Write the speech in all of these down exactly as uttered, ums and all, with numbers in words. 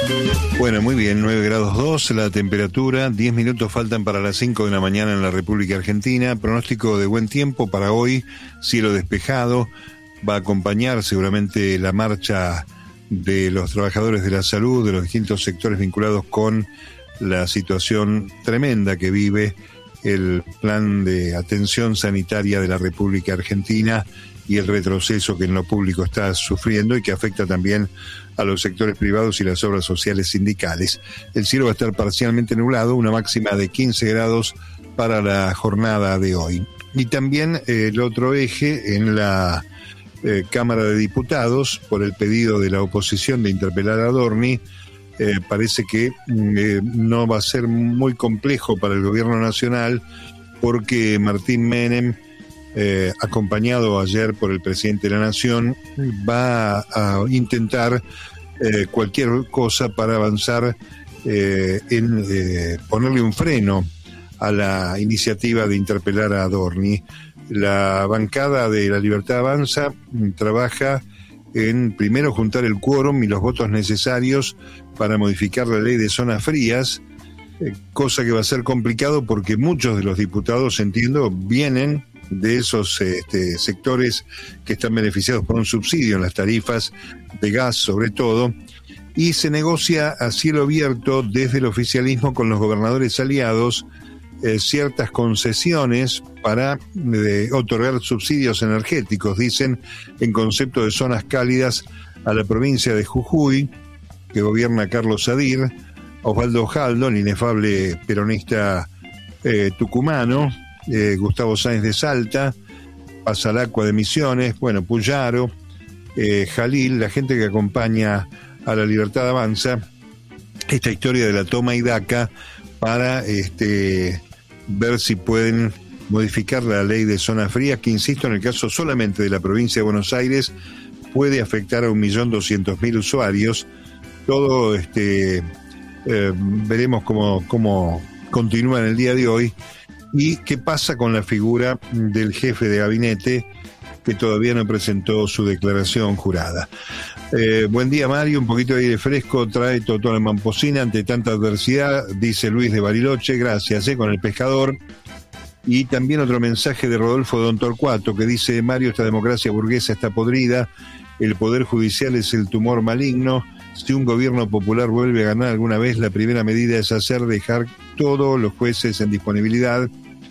Bueno, muy bien, nueve grados dos la temperatura, diez minutos faltan para las cinco de la mañana en la República Argentina. Pronóstico de buen tiempo para hoy, cielo despejado, va a acompañar seguramente la marcha de los trabajadores de la salud, de los distintos sectores vinculados con la situación tremenda que vive el plan de atención sanitaria de la República Argentina y el retroceso que en lo público está sufriendo y que afecta también a los sectores privados y las obras sociales sindicales. El cielo va a estar parcialmente nublado, una máxima de quince grados para la jornada de hoy. Y también eh, el otro eje en la eh, Cámara de Diputados, por el pedido de la oposición de interpelar a Adorni, eh, parece que eh, no va a ser muy complejo para el gobierno nacional, porque Martín Menem, Eh, acompañado ayer por el presidente de la Nación, va a intentar eh, cualquier cosa para avanzar eh, en eh, ponerle un freno a la iniciativa de interpelar a Adorni. La bancada de La Libertad Avanza trabaja en primero juntar el quórum y los votos necesarios para modificar la ley de zonas frías, eh, cosa que va a ser complicado porque muchos de los diputados, entiendo, vienen de esos este, sectores que están beneficiados por un subsidio en las tarifas de gas sobre todo, y se negocia a cielo abierto desde el oficialismo con los gobernadores aliados eh, ciertas concesiones para eh, otorgar subsidios energéticos, dicen, en concepto de zonas cálidas a la provincia de Jujuy, que gobierna Carlos Sadir, Osvaldo Jaldo, el inefable peronista eh, tucumano, Eh, Gustavo Sáenz de Salta, Pasalacqua de Misiones, bueno, Puyaro, eh, Jalil, la gente que acompaña a La Libertad Avanza, esta historia de la toma y daca para este, ver si pueden modificar la ley de zonas frías, que insisto, en el caso solamente de la provincia de Buenos Aires, puede afectar a un millón doscientos mil usuarios. Todo este eh, veremos cómo, cómo continúa en el día de hoy. ¿Y qué pasa con la figura del jefe de gabinete, que todavía no presentó su declaración jurada? Eh, buen día, Mario. Un poquito de aire fresco trae Totó la Mamposina ante tanta adversidad, dice Luis de Bariloche. Gracias, eh, con el pescador. Y también otro mensaje de Rodolfo Don Torcuato, que dice: Mario, esta democracia burguesa está podrida, el poder judicial es el tumor maligno. Si un gobierno popular vuelve a ganar alguna vez, la primera medida es hacer dejar todos los jueces en disponibilidad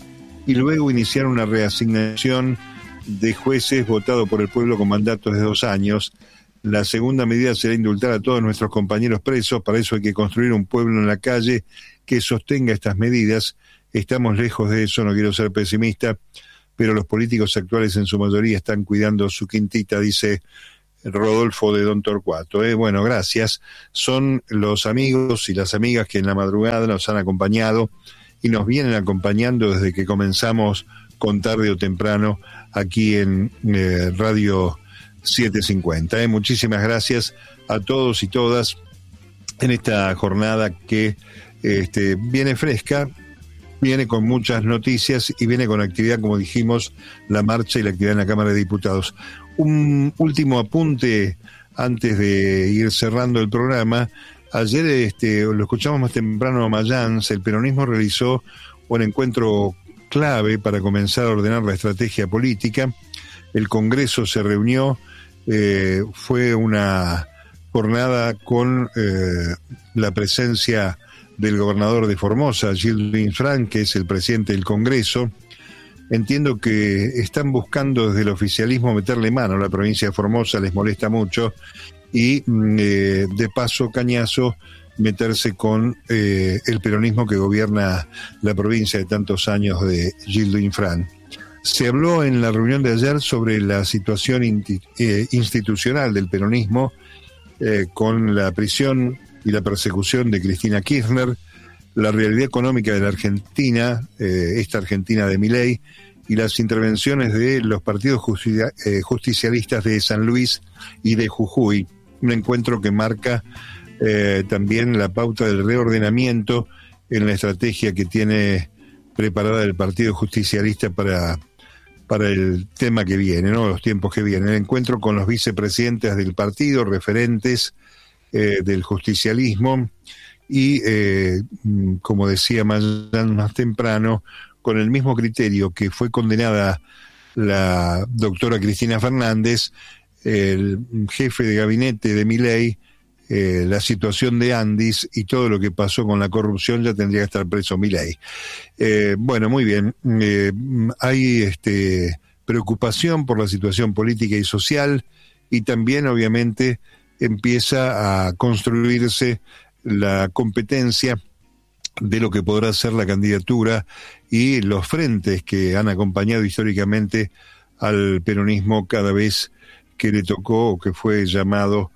y luego iniciar una reasignación de jueces votado por el pueblo con mandatos de dos años. La segunda medida será indultar a todos nuestros compañeros presos. Para eso hay que construir un pueblo en la calle que sostenga estas medidas. Estamos lejos de eso, no quiero ser pesimista, pero los políticos actuales en su mayoría están cuidando su quintita, dice Rodolfo de Don Torcuato. Eh, bueno, gracias. Son los amigos y las amigas que en la madrugada nos han acompañado y nos vienen acompañando desde que comenzamos con Tarde o Temprano aquí en eh, Radio setecientos cincuenta. Eh. Muchísimas gracias a todos y todas en esta jornada que este, viene fresca, viene con muchas noticias y viene con actividad, como dijimos, la marcha y la actividad en la Cámara de Diputados. Un último apunte antes de ir cerrando el programa. Ayer este, lo escuchamos más temprano a Mayans, el peronismo realizó un encuentro clave para comenzar a ordenar la estrategia política. El Congreso se reunió, eh, fue una jornada con eh, la presencia del gobernador de Formosa, Gildo Infran, que es el presidente del Congreso. Entiendo que están buscando desde el oficialismo meterle mano a la provincia de Formosa, les molesta mucho, y eh, de paso, cañazo, meterse con eh, el peronismo que gobierna la provincia de tantos años de Gildo Infran. Se habló en la reunión de ayer sobre la situación inti- eh, institucional del peronismo, eh, con la prisión y la persecución de Cristina Kirchner, la realidad económica de la Argentina, eh, esta Argentina de Milei, y las intervenciones de los partidos justi- eh, justicialistas de San Luis y de Jujuy. Un encuentro que marca eh, también la pauta del reordenamiento en la estrategia que tiene preparada el Partido Justicialista para, para el tema que viene, ¿no? Los tiempos que vienen. El encuentro con los vicepresidentes del partido, referentes eh, del justicialismo y, eh, como decía más, más temprano, con el mismo criterio que fue condenada la doctora Cristina Fernández, el jefe de gabinete de Milei, eh, la situación de Andis y todo lo que pasó con la corrupción, ya tendría que estar preso Milei. Eh, bueno, muy bien. Eh, hay este, preocupación por la situación política y social y también, obviamente, empieza a construirse la competencia de lo que podrá ser la candidatura y los frentes que han acompañado históricamente al peronismo cada vez que le tocó o que fue llamado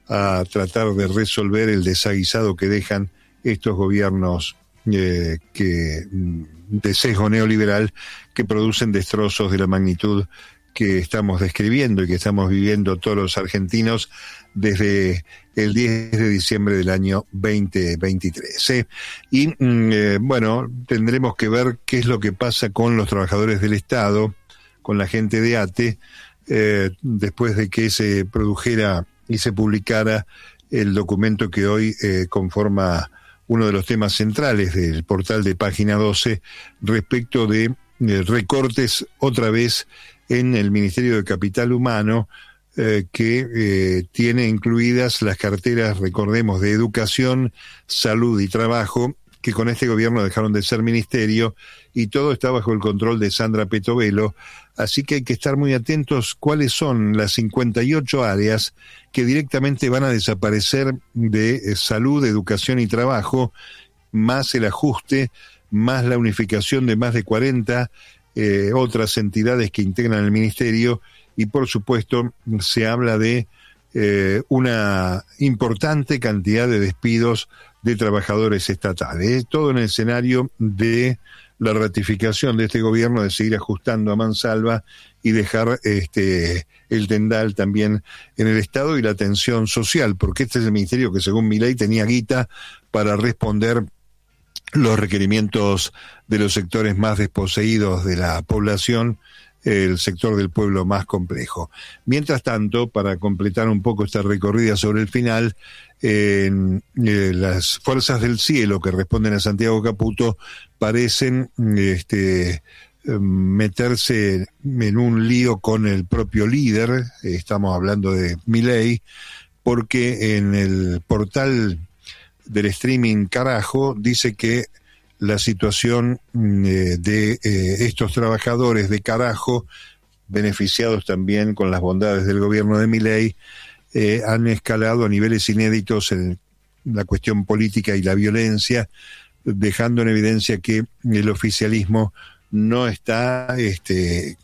a tratar de resolver el desaguisado que dejan estos gobiernos eh, que de sesgo neoliberal que producen destrozos de la magnitud que estamos describiendo y que estamos viviendo todos los argentinos desde el diez de diciembre del año veinte veintitrés. ¿eh? Y eh, bueno, tendremos que ver qué es lo que pasa con los trabajadores del Estado, con la gente de ATE, eh, después de que se produjera y se publicara el documento que hoy eh, conforma uno de los temas centrales del portal de Página doce respecto de eh, recortes otra vez en el Ministerio de Capital Humano, eh, que eh, tiene incluidas las carteras, recordemos, de Educación, Salud y Trabajo, que con este gobierno dejaron de ser ministerio, y todo está bajo el control de Sandra Petovelo, así que hay que estar muy atentos cuáles son las cincuenta y ocho áreas que directamente van a desaparecer de eh, Salud, Educación y Trabajo, más el ajuste, más la unificación de más de cuarenta Eh, otras entidades que integran el ministerio, y por supuesto se habla de eh, una importante cantidad de despidos de trabajadores estatales, todo en el escenario de la ratificación de este gobierno de seguir ajustando a mansalva y dejar este el tendal también en el Estado y la atención social, porque este es el ministerio que según Milei tenía guita para responder los requerimientos de los sectores más desposeídos de la población, el sector del pueblo más complejo. Mientras tanto, para completar un poco esta recorrida sobre el final, eh, eh, las fuerzas del cielo que responden a Santiago Caputo parecen este, meterse en un lío con el propio líder, estamos hablando de Milei, porque en el portal del streaming Carajo dice que la situación eh, de eh, estos trabajadores de Carajo, beneficiados también con las bondades del gobierno de Milei, eh, han escalado a niveles inéditos en la cuestión política y la violencia, dejando en evidencia que el oficialismo no está este,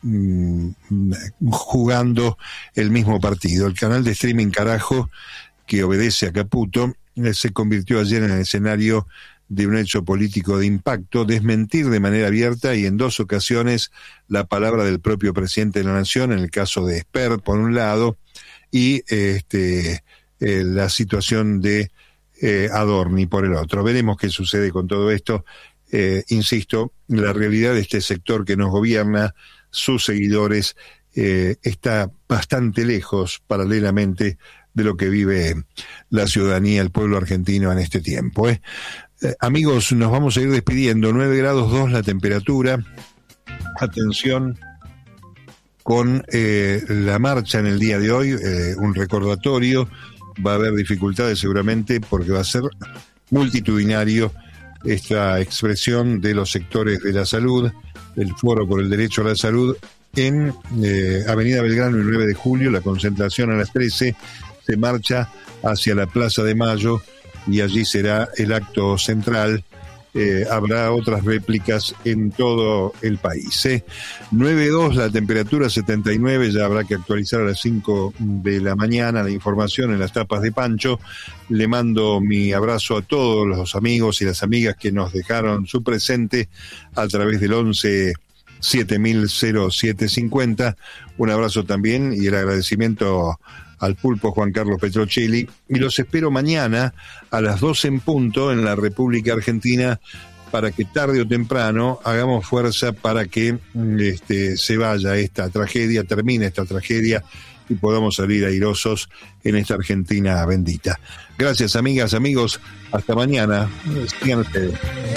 jugando el mismo partido. El canal de streaming Carajo, que obedece a Caputo, se convirtió ayer en el escenario de un hecho político de impacto, desmentir de manera abierta y en dos ocasiones la palabra del propio presidente de la Nación, en el caso de Esper, por un lado, y este eh, la situación de eh, Adorni, por el otro. Veremos qué sucede con todo esto. Eh, insisto, la realidad de este sector que nos gobierna, sus seguidores, eh, está bastante lejos, paralelamente, de lo que vive la ciudadanía, el pueblo argentino en este tiempo. ¿eh? Eh, amigos, nos vamos a ir despidiendo. nueve grados dos la temperatura. Atención con eh, la marcha en el día de hoy, eh, un recordatorio. Va a haber dificultades seguramente porque va a ser multitudinario esta expresión de los sectores de la salud, del Foro por el Derecho a la Salud, en eh, Avenida Belgrano y nueve de julio, la concentración a las trece, se marcha hacia la Plaza de Mayo y allí será el acto central. Eh, habrá otras réplicas en todo el país. ¿eh? nueve dos la temperatura, setenta y nueve, ya habrá que actualizar a las cinco de la mañana la información en las tapas de Pancho. Le mando mi abrazo a todos los amigos y las amigas que nos dejaron su presente a través del once siete mil siete cincuenta. Un abrazo también y el agradecimiento al pulpo Juan Carlos Petrocelli, y los espero mañana a las doce en punto en la República Argentina para que tarde o temprano hagamos fuerza para que este, se vaya esta tragedia, termine esta tragedia y podamos salir airosos en esta Argentina bendita. Gracias, amigas, amigos. Hasta mañana. Sigan ustedes.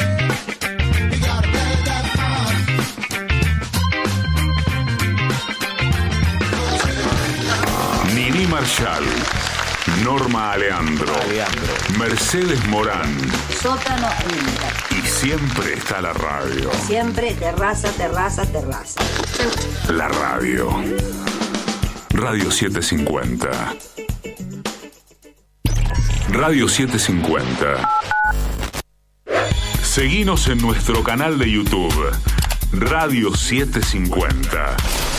Nini Marshall, Norma Aleandro, Aleandro, Mercedes Morán, Sótano Inter. Y siempre está la radio. Siempre terraza, terraza, terraza. La radio. Radio setecientos cincuenta. Radio setecientos cincuenta. Seguinos en nuestro canal de YouTube. Radio setecientos cincuenta.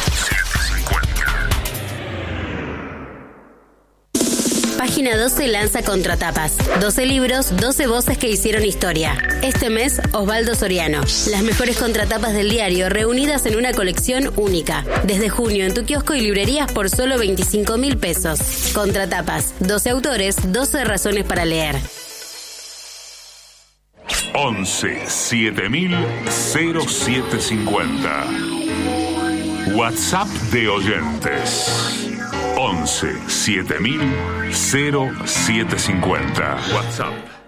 Página doce lanza Contratapas. doce libros, doce voces que hicieron historia. Este mes, Osvaldo Soriano. Las mejores contratapas del diario reunidas en una colección única. Desde junio en tu kiosco y librerías por solo veinticinco mil pesos. Contratapas. doce autores, doce razones para leer. once siete mil cero siete cincuenta. WhatsApp de oyentes. once siete mil cero siete cincuenta. WhatsApp.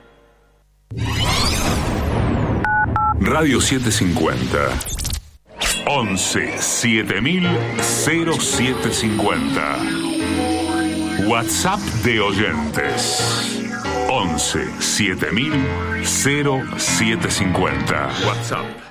Radio setecientos cincuenta. once siete mil cero siete cincuenta. WhatsApp de oyentes. once siete mil cero siete cincuenta. WhatsApp.